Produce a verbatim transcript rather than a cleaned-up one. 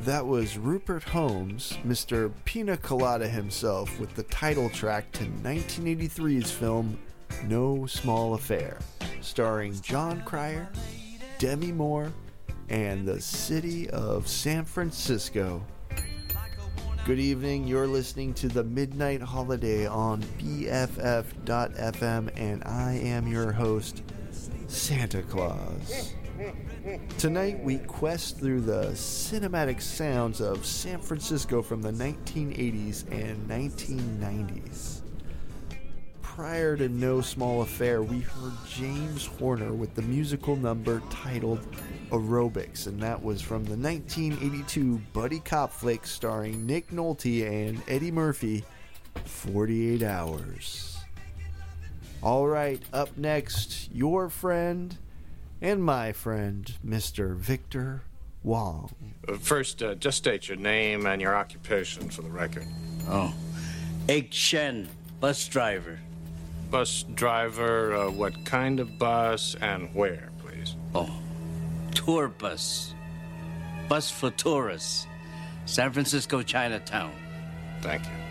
That was Rupert Holmes, Mister Pina Colada himself, with the title track to nineteen eighty-three's film No Small Affair, starring John Cryer, Demi Moore, and the city of San Francisco. Good evening, you're listening to the Midnight Holiday on B F F dot F M, and I am your host, Santa Claus. Tonight we quest through the cinematic sounds of San Francisco from the nineteen eighties and nineteen nineties. Prior to No Small Affair, we heard James Horner with the musical number titled Aerobics, and that was from the nineteen eighty-two buddy cop flick starring Nick Nolte and Eddie Murphy, forty-eight hours. Alright, up next, your friend and my friend, Mister Victor Wong. Uh, first, uh, just state your name and your occupation for the record. Oh, Egg Shen, bus driver. Bus driver, uh, what kind of bus and where, please? Oh, tour bus. Bus for tourists. San Francisco, Chinatown. Thank you.